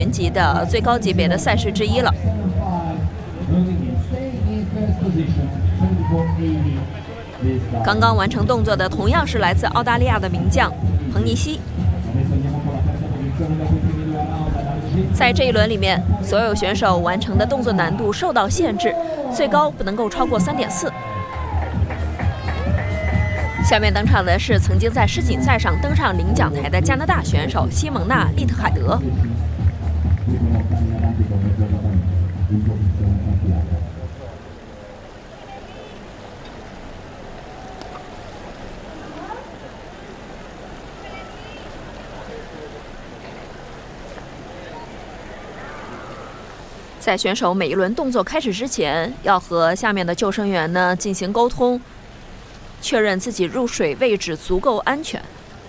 云级的最高级别的赛事之一了。刚刚完成动作的同样是来自澳大利亚的名将彭尼西。在这一轮里面，所有选手完成的动作难度受到限制，最高不能够超过3.4。下面登场的是曾经在世锦赛上登上领奖台的加拿大选手西蒙娜·利特海德。在选手每一轮动作开始之前，要和下面的救生员呢进行沟通，确认自己入水位置足够安全。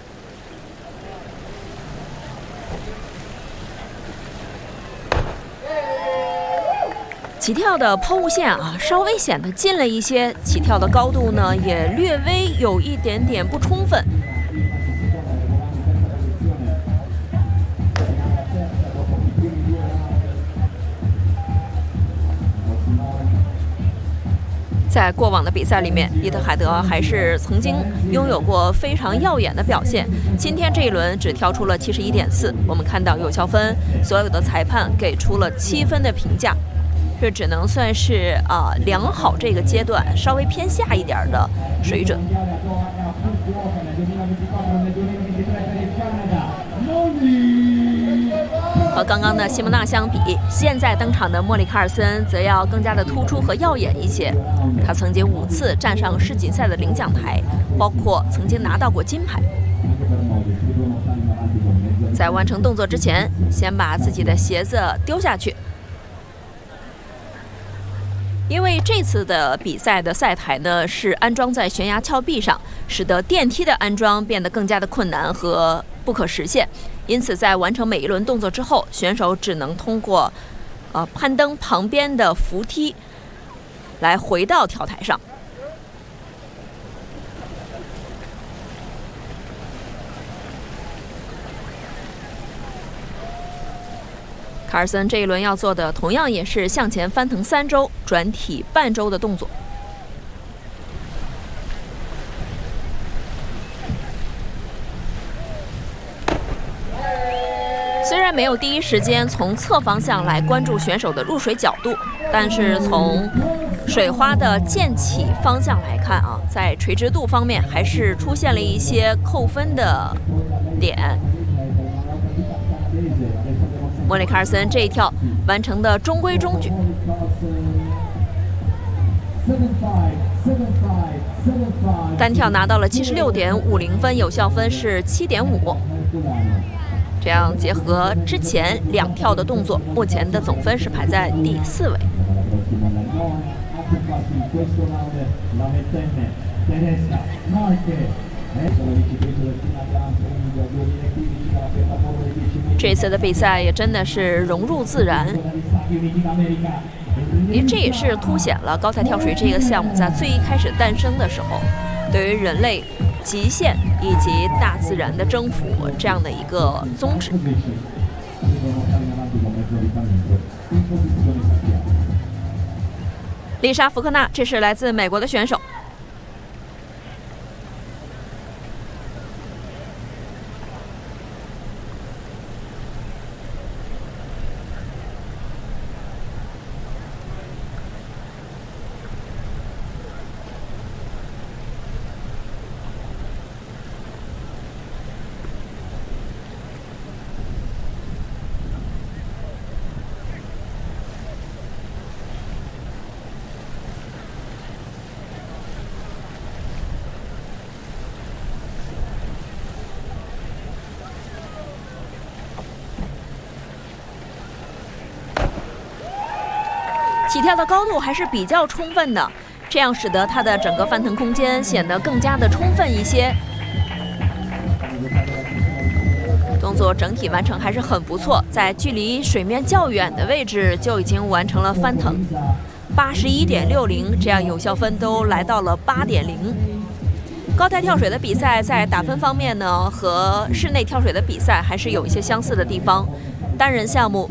起跳的抛物线啊，稍微显得近了一些，起跳的高度呢也略微有一点点不充分。在过往的比赛里面，利特海德还是曾经拥有过非常耀眼的表现。今天这一轮只跳出了71.4，我们看到有效分，所有的裁判给出了7分的评价，这只能算是良好这个阶段稍微偏下一点的水准。和刚刚的西蒙娜相比，现在登场的莫里卡尔森则要更加的突出和耀眼一些。他曾经5次站上世锦赛的领奖台，包括曾经拿到过金牌。在完成动作之前，先把自己的鞋子丢下去，因为这次的比赛的赛台呢是安装在悬崖峭壁上，使得电梯的安装变得更加的困难和不可实现。因此，在完成每一轮动作之后，选手只能通过攀登旁边的扶梯来回到跳台上。卡尔森这一轮要做的同样也是向前翻腾3周，转体半周的动作。虽然没有第一时间从侧方向来关注选手的入水角度，但是从水花的溅起方向来看啊，在垂直度方面还是出现了一些扣分的点。莫里卡尔森这一跳完成的中规中矩，单跳拿到了76.50分，有效分是7.5。这样结合之前2跳的动作，目前的总分是排在第4位。这次的比赛也真的是融入自然，因为这也是凸显了高台跳水这个项目在最一开始诞生的时候，对于人类极限以及大自然的征服这样的一个宗旨。丽莎·福克纳，这是来自美国的选手。起跳的高度还是比较充分的，这样使得它的整个翻腾空间显得更加的充分一些。动作整体完成还是很不错，在距离水面较远的位置就已经完成了翻腾，81.60，这样有效分都来到了8.0。 高台跳水的比赛在打分方面呢，和室内跳水的比赛还是有一些相似的地方。单人项目